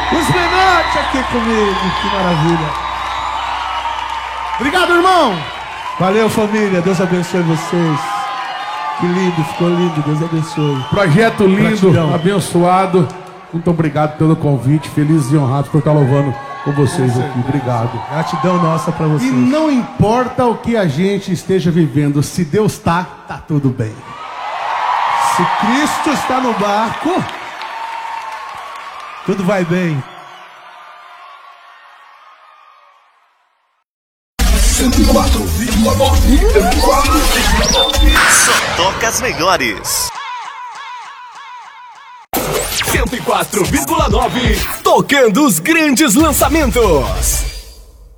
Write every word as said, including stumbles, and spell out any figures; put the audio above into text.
Os Menotti aqui comigo, que maravilha. Obrigado, irmão. Valeu, família, Deus abençoe vocês. Que lindo, ficou lindo, Deus abençoe. Projeto lindo, Gratidão. abençoado. Muito obrigado pelo convite, feliz e honrado por estar louvando com vocês aqui. Obrigado. Gratidão nossa pra vocês. E não importa o que a gente esteja vivendo, se Deus tá, tá tudo bem. Se Cristo está no barco, tudo vai bem. cento e quatro vírgula nove. Só toca as melhores. cento e quatro vírgula nove. Tocando os grandes lançamentos.